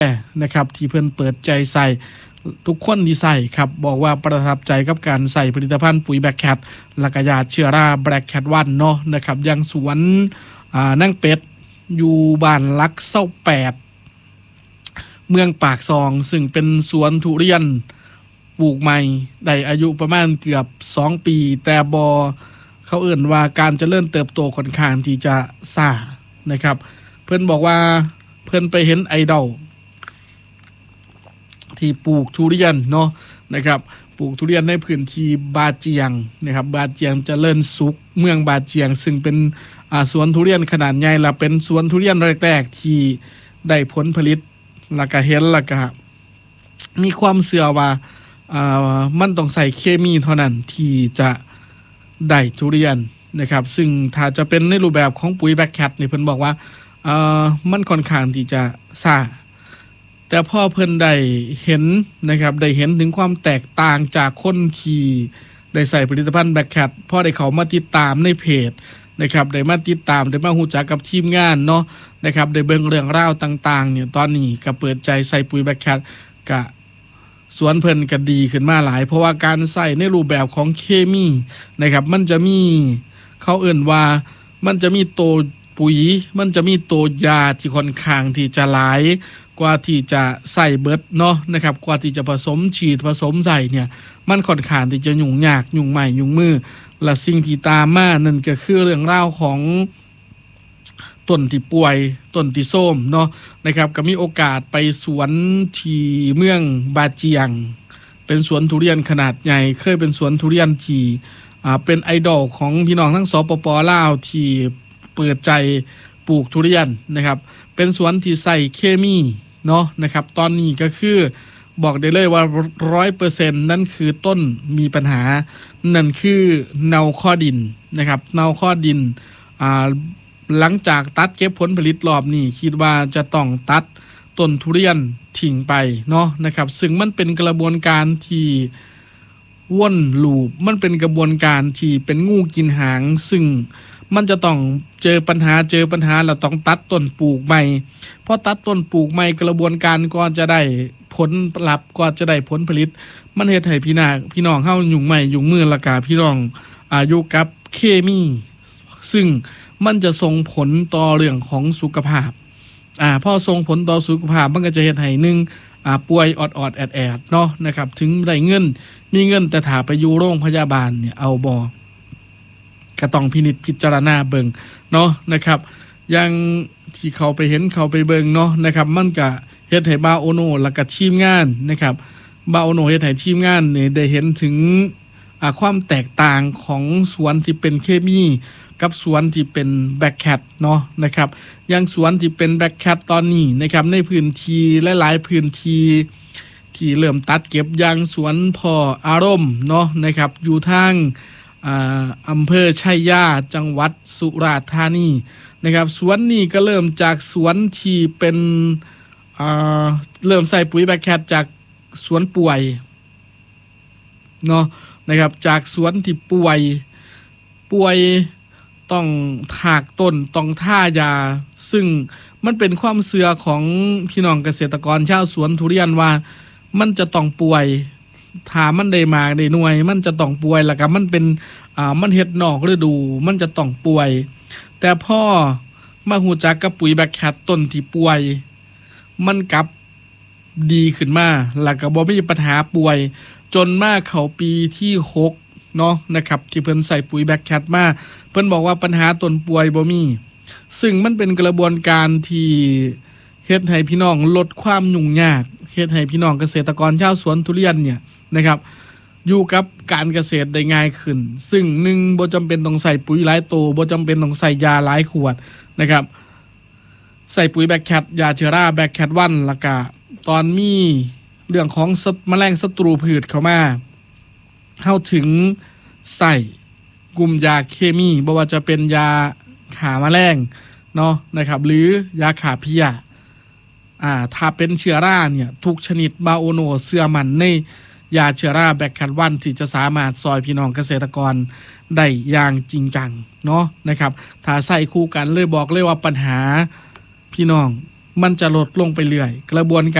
นะครับที่เพิ่นเปิดใจใส่ทุกคนที่ใส่ครับบอกว่าประทับใจกับการใส่ผลิตภัณฑ์ปุ๋ยแบล็คแคทและก็ยาเชื้อราแบล็คแคทวันเนาะนะครับยังสวนนั่งเป็ดอยู่บ้านลักเศร้า8เมืองปากซองซึ่งเป็นสวนทุเรียนปลูกใหม่ได้อายุประมาณเกือบ2ปีแต่เขาเอื่นว่าการเจริญเติบโตค่อนข้างที่จะช้านะครับเพิ่นบอกว่าเพิ่นไปเห็นไอดอลที่ปลูกทุเรียนเนาะนะครับปลูกทุเรียนในพื้นที่บาเจียงนะครับบาเจียงเจริญสุขเมืองบาเจียงซึ่งเป็นสวนทุเรียนขนาดใหญ่และเป็นสวนทุเรียนแรกๆที่ได้ผลผลิตแล้วก็เห็นแล้วก็มีความเชื่อว่ามันต้องใส่เคมีเท่านั้นที่จะได้ทุเรียนนะครับซึ่งถ้าจะเป็นในรูปแบบของปุ๋ยแบล็คแคทนี่เพิ่นบอกว่ามันค่อนข้างที่จะช้าแต่พอเพิ่นได้เห็นนะครับได้เห็นถึงความแตกต่างจากคนที่ได้ใส่ผลิตภัณฑ์แบล็คแคทพอได้เขามาติดตามในเพจนะครับได้มาติดตามได้มารู้จักกับทีมงานเนาะนะครับได้เบิ่งเรื่องราวต่างๆเนี่ยตอนนี้ก็เปิดใจใส่ปุ๋ยแบล็คแคทก็สวนเพิ่นก็ดีขึ้นมาหลายเพราะว่าการใส่ในรูปแบบของเคมีนะครับมันจะมีเขาเอ่นว่ามันจะมีตัวปุ๋ยมันจะมีตัวยาที่ค่อนข้างที่จะหลายกว่าที่จะใส่เบิดเนาะนะครับกว่าที่จะผสมฉีดผสมใส่เนี่ยมันค่อนข้างที่จะยุ่งยากยุ่งใหม่ยุ่งมือและสิ่งที่ตามมานั่นก็คือเรื่องราวของต้นที่ป่วยต้นที่ส้มเนาะนะครับก็มีโอกาสไปสวนที่เมืองบาเจียงเป็นสวนทุเรียนขนาดใหญ่เคยเป็นสวนทุเรียนที่เป็นไอดอลของพี่น้องทั้งสปป.ลาวที่เปิดใจปลูกทุเรียนนะครับเป็นสวนที่ใส่เคมีเนาะนะครับตอนนี้ก็คือบอกได้เลยว่า 100% นั่นคือต้นมีปัญหานั่นคือเนาข้อดินนะครับเนาข้อดินหลังจากตัดเก็บผลผลิตรอบนี้คิดว่าจะต้องตัดต้นทุเรียนทิ้งไปเนาะนะครับซึ่งมันเป็นกระบวนการที่วนลูปมันเป็นกระบวนการที่เป็นงูกินหางซึ่งมันจะต้องเจอปัญหาแล้วต้องตัดต้นปลูกใหม่พอตัดต้นปลูกใหม่กระบวนการก็จะได้ผลลัพธ์ก็จะได้ผลผลิตมันเฮ็ดให้พี่น้องเฮายุ่งใหม่ยุ่งมือละกาพี่น้องอยู่กับเคมีซึ่งมันจะส่งผลต่อเรื่องของสุขภาพพอส่งผลต่อสุขภาพมันก็จะเฮ็ดให้ป่วยออดๆแอดๆเนาะนะครับถึงได้เงินมีเงินแต่ถ้าไปอยู่โรงพยาบาลเนี่ยเอาบ่ก็ต้องพิจารณาเบิ่งเนาะนะครับอย่างที่เขาไปเห็นเขาไปเบิ่งเนาะนะครับมันก็เฮ็ดให้บาโอโนแล้วก็ทีมงานนะครับบาโอโนเฮ็ดให้ทีมงานนี่ได้เห็นถึงความแตกต่างของสวนที่เป็นเคมีกับสวนที่เป็นแบล็คแคทเนาะนะครับอย่างสวนที่เป็นแบล็คแคทตอนนี้นะครับในพื้นที่หลายๆพื้นที่ที่เริ่มตัดเก็บอย่างสวนพ่ออารมณ์เนาะนะครับอยู่ทางอำเภอชัยยาจังหวัดสุราษฎร์ธานีนะครับสวนนี้ก็เริ่มจากสวนที่เป็นเริ่มใส่ปุ๋ยแบล็คแคทจากสวนป่วยเนาะนะครับจากสวนที่ป่วยต้องถากต้นต้องท่ายาซึ่งมันเป็นความเชื่อของพี่น้องเกษตรกรชาวสวนทุเรียนว่ามันจะต้องป่วยถ้ามันได้มาได้หน่วยมันจะต้องป่วยแล้วก็มันเป็นมันเฮ็ดนอกฤดูมันจะต้องป่วยแต่พ่อมาฮู้จักกับปุ๋ยแบล็คแคทต้นที่ป่วยมันกลับดีขึ้นมาแล้วก็บ่มีปัญหาป่วยจนมาเข้าปีที่6เนาะนะครับที่เพิ่นใส่ปุ๋ยแบล็คแคทมาเพิ่นบอกว่าปัญหาต้นป่วยบ่มีซึ่งมันเป็นกระบวนการที่เฮ็ดให้พี่น้องลดความยุ่งยากเฮ็ดให้พี่น้องเกษตรกรชาวสวนทุเรียนเนี่ยนะครับอยู่กับการเกษตรได้ง่ายขึ้นซึ่ง1บ่จำเป็นต้องใส่ปุ๋ยหลายโตบ่จำเป็นต้องใส่ยาหลายขวดนะครับใส่ปุ๋ยแบล็คแคทยาเชื้อราแบล็คแคทวันแล้วก็ตอนมีเรื่องของแมลงศัตรูพืชเข้ามาเฮาถึงใส่กลุ่มยาเคมีบ่ว่าจะเป็นยาฆ่าแมลงเนาะนะครับหรือยาฆ่าเพลี้ยถ้าเป็นเชื้อราเนี่ยทุกชนิดบาโอโนเชื่อมั่นในยาเชื้อราแบล็คแคทวันที่จะสามารถซอยพี่น้องเกษตรกรได้อย่างจริงจังเนาะนะครับถ้าใส่คู่กันเลยบอกเลยว่าปัญหาพี่น้องมันจะลดลงไปเรื่อยกระบวนการ